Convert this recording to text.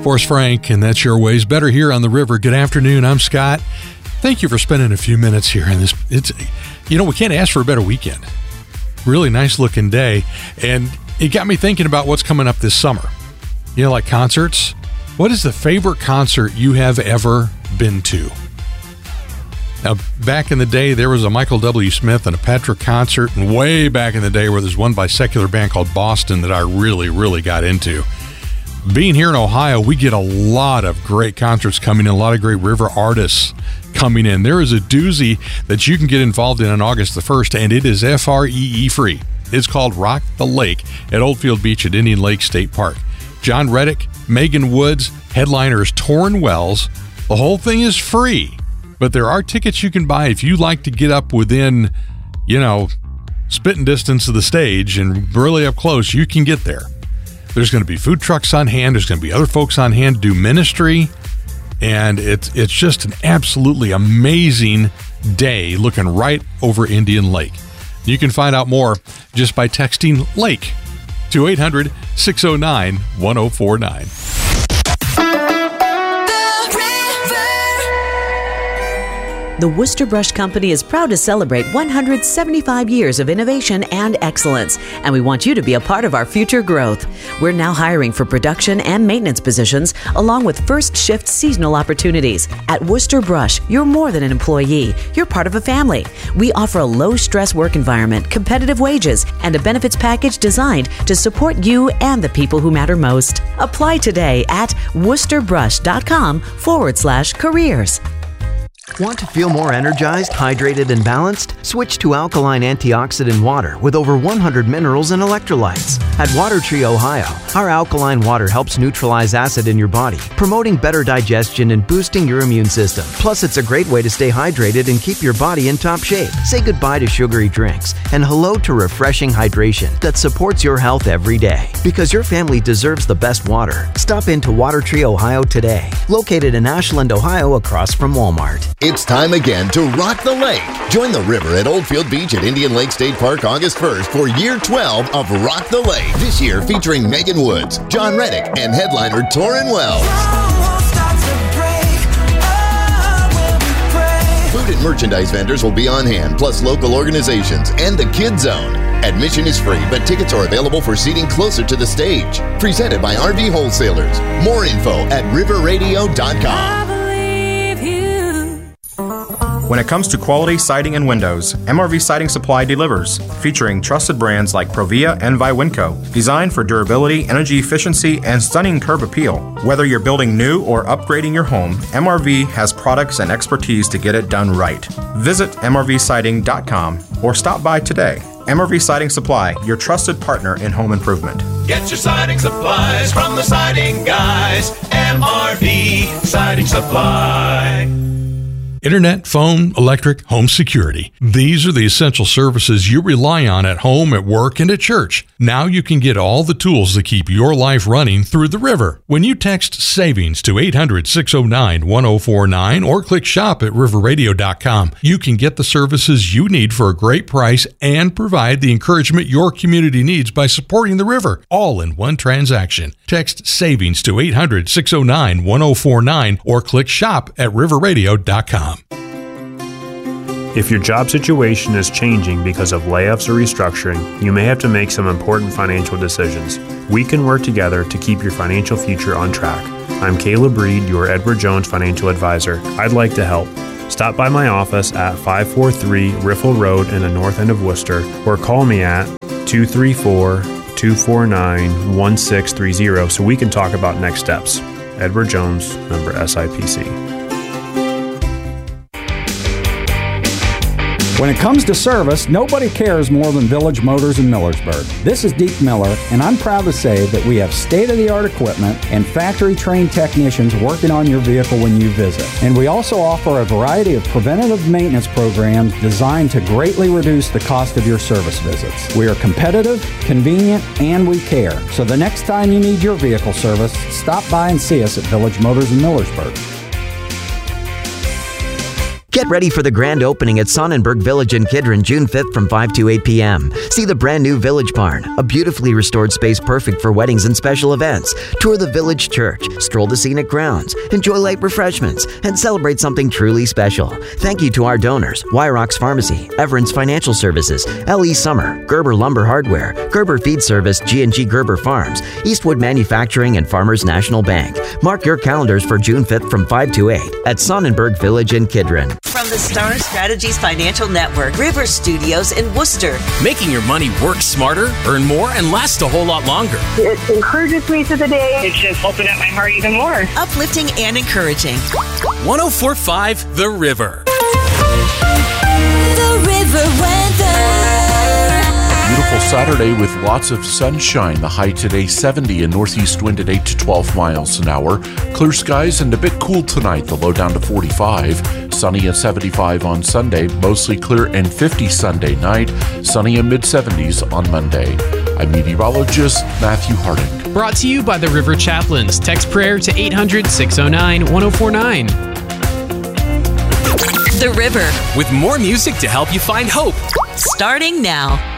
Forrest Frank, and that's Your Ways Better here on the river. Good afternoon. I'm Scott. Thank you for spending a few minutes here. And we can't ask for a better weekend. Really nice looking day. And it got me thinking about what's coming up this summer. Like concerts. What is the favorite concert you have ever been to? Now, back in the day, there was a Michael W. Smith and a Petra concert, and way back in the day where there's one by a secular band called Boston that I really, really got into. Being here in Ohio, we get a lot of great concerts coming in, a lot of great river artists coming in. There is a doozy that you can get involved in on August the 1st, and it is FREE free. It's called Rock the Lake at Oldfield Beach at Indian Lake State Park. John Reddick, Megan Woods, headliner is Torrin Wells. The whole thing is free. But there are tickets you can buy if you like to get up within, spitting distance of the stage and really up close. You can get there. There's going to be food trucks on hand. There's going to be other folks on hand to do ministry. And it's just an absolutely amazing day looking right over Indian Lake. You can find out more just by texting LAKE to 800-609-1049. The Worcester Brush Company is proud to celebrate 175 years of innovation and excellence, and we want you to be a part of our future growth. We're now hiring for production and maintenance positions, along with first shift seasonal opportunities. At Worcester Brush, you're more than an employee. You're part of a family. We offer a low-stress work environment, competitive wages, and a benefits package designed to support you and the people who matter most. Apply today at worcesterbrush.com/careers. Want to feel more energized, hydrated, and balanced? Switch to alkaline antioxidant water with over 100 minerals and electrolytes. At Water Tree, Ohio, our alkaline water helps neutralize acid in your body, promoting better digestion and boosting your immune system. Plus, it's a great way to stay hydrated and keep your body in top shape. Say goodbye to sugary drinks and hello to refreshing hydration that supports your health every day. Because your family deserves the best water. Stop into Water Tree, Ohio today. Located in Ashland, Ohio, across from Walmart. It's time again to rock the lake. Join the river at Oldfield Beach at Indian Lake State Park August 1st for year 12 of Rock the Lake. This year featuring Megan Woods, John Reddick, and headliner Torrin Wells. Food and merchandise vendors will be on hand, plus local organizations and the Kid Zone. Admission is free, but tickets are available for seating closer to the stage. Presented by RV Wholesalers. More info at riverradio.com. When it comes to quality siding and windows, MRV Siding Supply delivers, featuring trusted brands like Provia and Viwinco, designed for durability, energy efficiency, and stunning curb appeal. Whether you're building new or upgrading your home, MRV has products and expertise to get it done right. Visit mrvsiding.com or stop by today. MRV Siding Supply, your trusted partner in home improvement. Get your siding supplies from the siding guys. MRV Siding Supply. Internet, phone, electric, home security. These are the essential services you rely on at home, at work, and at church. Now you can get all the tools to keep your life running through the river. When you text SAVINGS to 800-609-1049 or click shop at riverradio.com, you can get the services you need for a great price and provide the encouragement your community needs by supporting the river, all in one transaction. Text SAVINGS to 800-609-1049 or click shop at riverradio.com. If your job situation is changing because of layoffs or restructuring, you may have to make some important financial decisions. We can work together to keep your financial future on track. I'm Caleb Reed, your Edward Jones financial advisor. I'd like to help. Stop by my office at 543 Riffle Road in the north end of Worcester, or call me at 234-249-1630 so we can talk about next steps. Edward Jones, member SIPC. When it comes to service, nobody cares more than Village Motors in Millersburg. This is Deke Miller, and I'm proud to say that we have state-of-the-art equipment and factory-trained technicians working on your vehicle when you visit. And we also offer a variety of preventative maintenance programs designed to greatly reduce the cost of your service visits. We are competitive, convenient, and we care. So the next time you need your vehicle service, stop by and see us at Village Motors in Millersburg. Get ready for the grand opening at Sonnenberg Village in Kidron June 5th from 5 to 8 p.m. See the brand new Village Barn, a beautifully restored space perfect for weddings and special events. Tour the Village Church, stroll the scenic grounds, enjoy light refreshments, and celebrate something truly special. Thank you to our donors, Wyrox Pharmacy, Everence Financial Services, L.E. Summer, Gerber Lumber Hardware, Gerber Feed Service, G&G Gerber Farms, Eastwood Manufacturing, and Farmers National Bank. Mark your calendars for June 5th from 5 to 8 at Sonnenberg Village in Kidron. From the Star Strategies Financial Network, River Studios in Worcester. Making your money work smarter, earn more, and last a whole lot longer. It encourages me to the day. It's just opened up my heart even more. Uplifting and encouraging. 104.5 The River. The River weather. Beautiful Saturday with lots of sunshine. The high today 70 and northeast wind at 8 to 12 miles an hour. Clear skies and a bit cool tonight. The low down to 45. Sunny at 75 on Sunday. Mostly clear and 50 Sunday night. Sunny and mid-70s on Monday. I'm meteorologist Matthew Harding. Brought to you by the River Chaplains. Text prayer to 800-609-1049. The River. With more music to help you find hope. Starting now.